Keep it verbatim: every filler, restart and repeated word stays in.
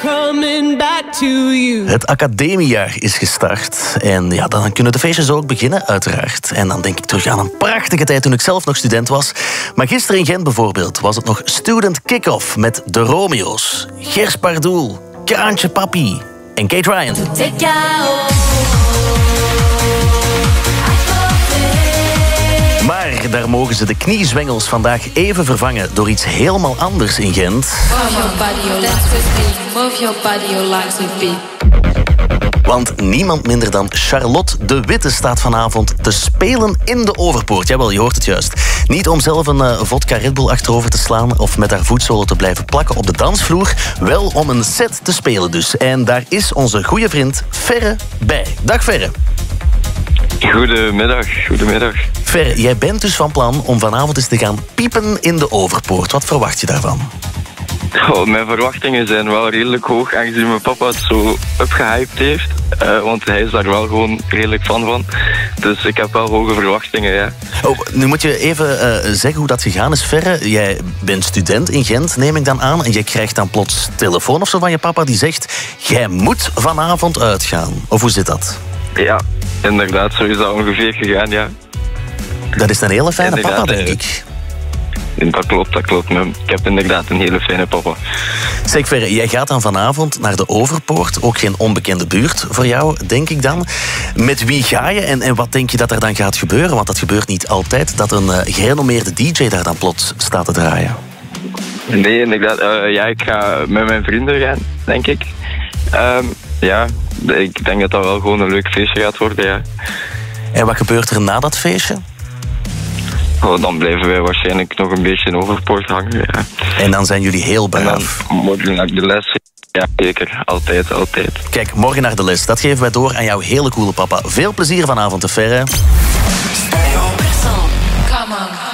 Coming back to you. Het academiejaar is gestart. En ja, dan kunnen de feestjes ook beginnen, uiteraard. En dan denk ik terug aan een prachtige tijd toen ik zelf nog student was. Maar gisteren in Gent bijvoorbeeld was het nog student kick-off met de Romeo's, Gers Pardoel, Kraantje Papi en Kate Ryan. Maar daar mogen ze de kniezwengels vandaag even vervangen door iets helemaal anders in Gent. Want niemand minder dan Charlotte de Witte staat vanavond te spelen in de Overpoort. Jawel, je hoort het juist. Niet om zelf een uh, vodka Red Bull achterover te slaan of met haar voetzolen te blijven plakken op de dansvloer. Wel om een set te spelen dus. En daar is onze goede vriend Ferre bij. Dag Ferre. Goedemiddag, goedemiddag. Ferre, jij bent dus van plan om vanavond eens te gaan piepen in de Overpoort. Wat verwacht je daarvan? Oh, mijn verwachtingen zijn wel redelijk hoog, aangezien mijn papa het zo upgehyped heeft. Uh, want hij is daar wel gewoon redelijk fan van. Dus ik heb wel hoge verwachtingen, ja. Oh, nu moet je even uh, zeggen hoe dat gegaan is, Ferre. Jij bent student in Gent, neem ik dan aan. En je krijgt dan plots telefoon of zo van je papa die zegt: jij moet vanavond uitgaan. Of hoe zit dat? Ja, inderdaad, zo is dat ongeveer gegaan, ja. Dat is een hele fijne inderdaad, papa, denk ik. Dat klopt, dat klopt. Ik heb inderdaad een hele fijne papa. Zeg Ferre, jij gaat dan vanavond naar de Overpoort. Ook geen onbekende buurt voor jou, denk ik dan. Met wie ga je en, en wat denk je dat er dan gaat gebeuren? Want dat gebeurt niet altijd, dat een uh, gerenommeerde D J daar dan plots staat te draaien. Nee, inderdaad. Uh, ja, ik ga met mijn vrienden gaan, denk ik. Um, ja, ik denk dat dat wel gewoon een leuk feestje gaat worden, ja. En wat gebeurt er na dat feestje? Oh, dan blijven wij waarschijnlijk nog een beetje in Overpoort hangen, ja. En dan zijn jullie heel braaf. En dan morgen naar de les. Ja, zeker. Altijd, altijd. Kijk, morgen naar de les. Dat geven wij door aan jouw hele coole papa. Veel plezier vanavond, te Ferre.